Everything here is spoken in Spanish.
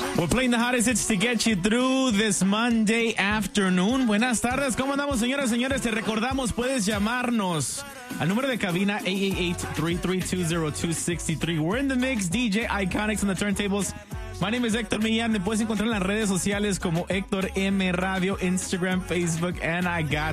We're playing the hottest hits to get you through this Monday afternoon. Buenas tardes, ¿cómo andamos, señoras y señores? Te recordamos, puedes llamarnos al número de cabina 888-332-0263. We're in the mix, DJ Iconics on the turntables. My name is Héctor Millán. Me puedes encontrar en las redes sociales como Héctor M Radio, Instagram, Facebook, and I got